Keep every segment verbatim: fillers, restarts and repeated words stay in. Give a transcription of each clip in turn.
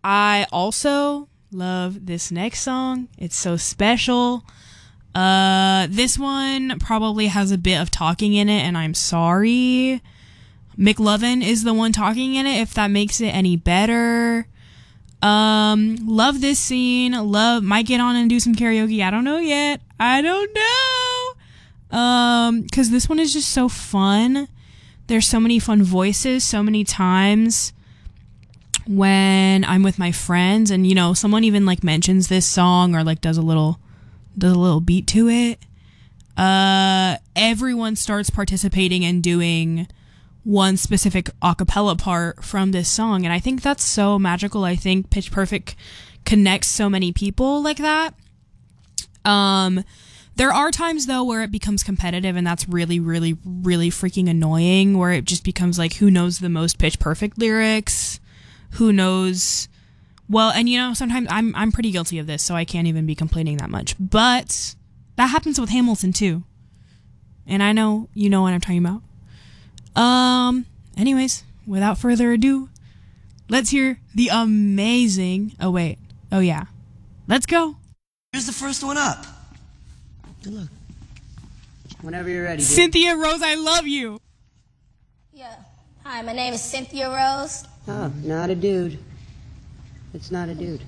I also love this next song. It's so special. Uh, this one probably has a bit of talking in it, and I'm sorry. McLovin is the one talking in it, if that makes it any better. Um, love this scene. Love, might get on and do some karaoke. I don't know yet. I don't know. Um, cause this one is just so fun. There's so many fun voices, so many times when I'm with my friends and, you know, someone even like mentions this song or like does a little, does a little beat to it. Uh, everyone starts participating and doing one specific a cappella part from this song. And I think that's so magical. I think Pitch Perfect connects so many people like that. Um, there are times though where it becomes competitive, and that's really, really, really freaking annoying, where it just becomes like, who knows the most Pitch Perfect lyrics? Who knows? Well, and you know, sometimes I'm, I'm pretty guilty of this, so I can't even be complaining that much, but that happens with Hamilton too. And I know, you know what I'm talking about. Um, anyways, without further ado, let's hear the amazing, oh wait, oh yeah, let's go. Here's the first one up. Good luck. Whenever you're ready, dude. Cynthia Rose, I love you. Yeah. Hi, my name is Cynthia Rose. Oh, not a dude. It's not a dude.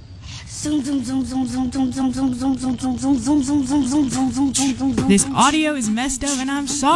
This audio is messed up and I'm sorry.